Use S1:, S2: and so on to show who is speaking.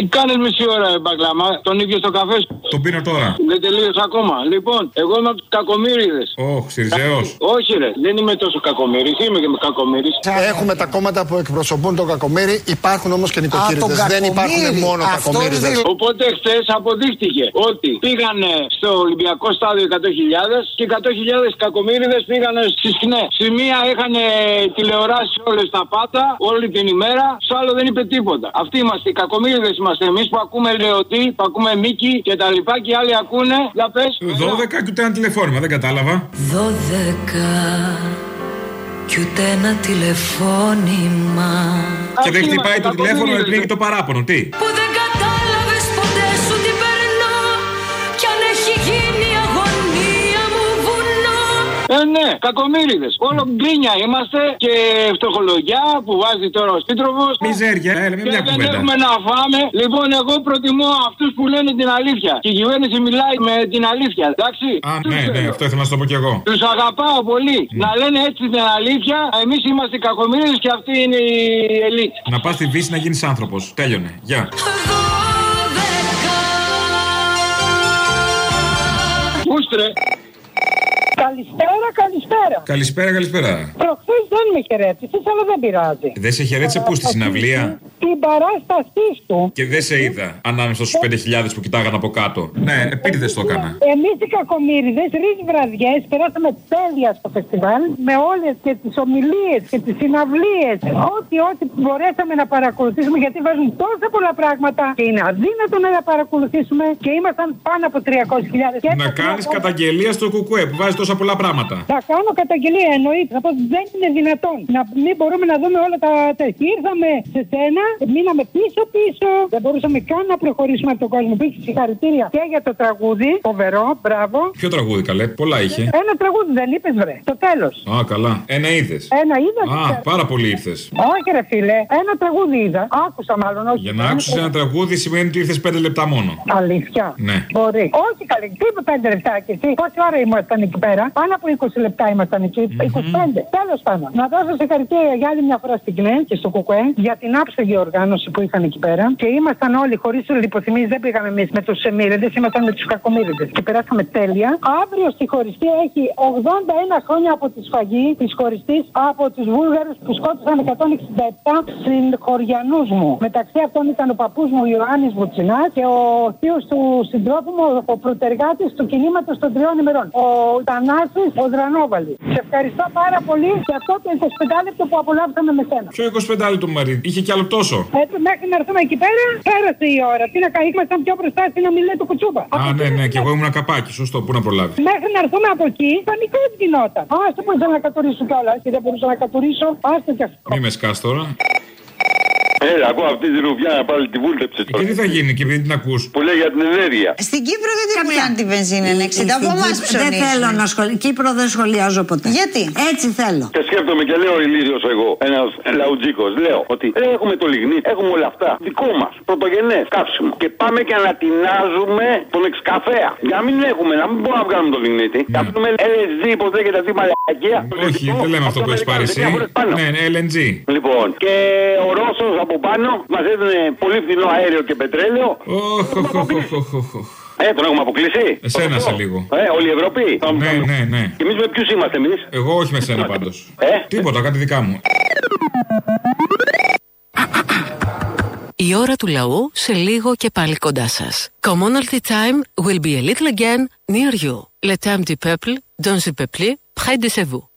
S1: κάνεις μισή ώρα, μπαγκλάμα, τον ίδιο στο καφέ σου.
S2: Τον πίνω τώρα.
S1: Δεν τελείωσε ακόμα. Λοιπόν, εγώ είμαι από τους κακομοίριδες.
S2: Σιριζέος.
S1: Όχι, ρε, δεν είμαι τόσο κακομοίρης. Είμαι και με κακομοίρης.
S3: Έχουμε τα κόμματα που εκπροσωπούν τον κακομοίρη, υπάρχουν όμως και νοικοκύριδες. Δεν υπάρχουν μόνο κακομοίριδες.
S1: Οπότε χθες αποδείχτηκε ότι πήγανε στο Ολυμπιακό στάδιο 100.000 και 100.000 κακομοίριδες πήγανε στη σκηνέ. Στη μία είχαν τηλεοράσεις όλες τα πάτα, όλη την ημέρα, στο άλλο δεν είπε τίποτα. Αυτοί είμαστε, οι κακομοίριδες είμαστε εμείς που ακούμε Λεωτή, που ακούμε Μίκη και τα λοιπά και οι άλλοι ακούνε. Για πες.
S2: 12 και ούτε ένα τηλεφώνημα, δεν κατάλαβα.
S4: 12 κι ούτε ένα τηλεφώνημα.
S2: Και δεν χτυπάει το τηλέφωνο, επειδή το παράπονο, τι.
S4: Που δεν κατάλαβες ποτέ σου τι περνώ. Κι αν έχει γίνει η αγωνία μου βουνό.
S1: Ναι, κακομοίριδες. Όλο γκρίνια είμαστε και φτωχολογιά που βάζει τώρα ο Σπίτροβος.
S2: Μιζέρια, έλα, μην μια κουβέντα.
S1: Δεν έχουμε να φάμε. Λοιπόν, εγώ προτιμώ αυτούς που λένε την αλήθεια. Και η κυβέρνηση μιλάει με την αλήθεια, εντάξει.
S2: Ναι, αυτό ήθελα να σου το πω κι εγώ.
S1: Τους αγαπάω πολύ. Να λένε έτσι την αλήθεια. Εμείς είμαστε οι κακομοίριδες και αυτή είναι η ελίτ.
S2: Να πας στη Δύση να γίνεις άνθρωπος. Τέλειωνε. Γεια.
S1: Ούστρε.
S5: Καλησπέρα.
S6: Προχθές δεν με χαιρέτησες, αλλά δεν πειράζει.
S2: Δεν σε χαιρέτησε πού, στη συναυλία?
S6: Την παράστασή του.
S2: Και δεν σε είδα ανάμεσα στους 5.000 που κοιτάγαν από κάτω. Ναι, επίτηδες το έκανα.
S6: Εμείς οι κακομοίριδες 3 βραδιές περάσαμε τέλεια στο φεστιβάλ με όλες και τις ομιλίες και τις συναυλίες. Ό,τι μπορέσαμε να παρακολουθήσουμε, γιατί βάζουν τόσα πολλά πράγματα και είναι αδύνατο να τα παρακολουθήσουμε και ήμασταν πάνω από 300.000.
S2: Να κάνεις καταγγελία στο κουκουέ που βάζει τόσα πολλά πράγματα.
S6: Θα κάνω καταγγελία, εννοείται. Θα πω δεν είναι δυνατόν να μην μπορούμε να δούμε όλα τα τέτοια. Ήρθαμε σε σένα, μείναμε πίσω. Δεν μπορούσαμε καν να προχωρήσουμε από τον κόσμο. Πήγε συγχαρητήρια και για το τραγούδι. Φοβερό, μπράβο.
S2: Ποιο τραγούδι, καλέ, πολλά είχε.
S6: Ένα τραγούδι δεν είπες, βρε. Το τέλος.
S2: Α, καλά. Ένα είδες.
S6: Ένα είδα.
S2: Πάρα πολύ ήρθες.
S6: Όχι, ρε φίλε. Ένα τραγούδι είδα. Άκουσα μάλλον. Όχι.
S2: Για να άκουσες ένα τραγούδι σημαίνει ότι ήρθες 5 λεπτά μόνο.
S6: Αλήθεια.
S2: Ναι.
S6: Μπορεί. Όχι, καλή. Τι είπε 5 λεπτά και εσύ. Πόση ώρα ήμασταν εκεί πέρα? Πάνω από 20 λεπτά ήμασταν εκεί. 25. Τέλος πάντων. Να δώσω συγχαρητήρια για άλλη μια φορά στην ΚΝΕ και στο ΚΚΕ για την άψογη οργάνωση που είχαν εκεί πέρα. Και ήμασταν όλοι χωρίς λιποθυμίες. Δεν πήγαμε εμείς με τους εμμύριδες, ήμασταν με τους κακομοίριδες. Και περάσαμε τέλεια. Αύριο στη χωριστή έχει 81 χρόνια από τη σφαγή της χωριστής από τους Βούλγαρους που σκότωσαν 167 συγχωριανούς μου. Μεταξύ αυτών ήταν ο παππούς μου Ιωάννης Βουτσινάς και ο θείος του συντρόφου μου, ο προτεργάτης του κινήματος των 3 ημερών. Ο Θανάσης ο Δρανόβαλης. Σε ευχαριστώ πάρα πολύ για αυτό το 25 λεπτό που απολαύσαμε με σένα.
S2: Ποιο 25 λεπτό, Μαρή, είχε κι άλλο τόσο.
S6: Μέχρι να έρθουμε εκεί πέρα, πέρασε η ώρα. Τι να κάνουμε, ήμασταν πιο μπροστά στην ομιλία του Κουτσούπα.
S2: Ναι, και εγώ ήμουν καπάκι, σωστό, πού να προλάβει.
S6: Μέχρι να έρθουμε από εκεί, πανικό γινόταν. Δεν μπορούσα να κατουρίσω κιόλα και δεν μπορούσα να κατουρίσω. Άστε κι αυτό.
S2: Μη με σκάς τώρα.
S5: Έλα, ακούω αυτή τη ρουβιά να πάλι τη βούλτεψε.
S2: Και τι θα γίνει, και επειδή την ακούς?
S5: Που λέει για την ενέργεια.
S7: Στην Κύπρο γιατί πουλάνε τη βενζίνη 60, από εμάς ψωνίζουν. Δεν θέλω να σχολιάσω. Κύπρο δεν σχολιάζω ποτέ. Γιατί? Έτσι θέλω.
S5: Και σκέφτομαι και λέω ηλίθιος εγώ, ένας λαουτζίκος, λέω ότι έχουμε το λιγνίτη, έχουμε όλα αυτά. Δικό μας, πρωτογενές, καύσιμο. Και πάμε και ανατινάζουμε τον εξκαφέα. Για να μην έχουμε, να μην μπορούμε να βγάλουμε το λιγνίτη. Θα πούμε LSG, πως λέγεται αυτή η μαλακία.
S2: Όχι, δεν λέμε αυτό που έχεις πάρει εσύ. Ναι, LNG.
S5: Λοιπόν, και ο Ρώσος από πάνω μας έδινε πολύ φθηνό αέριο και πετρέλαιο. Τον έχουμε αποκλείσει.
S2: Εσένα σε λίγο.
S5: Όλη η Ευρώπη.
S2: Ναι.
S5: Και εμείς με ποιους είμαστε εμείς?
S2: Εγώ όχι με σένα πάντως. Τίποτα, κάτι δικά μου.
S8: Η ώρα του λαού σε λίγο και πάλι κοντά σας. Commonalty time will be a little again near you. Le temps du peuple, dans le peuple, près de vous.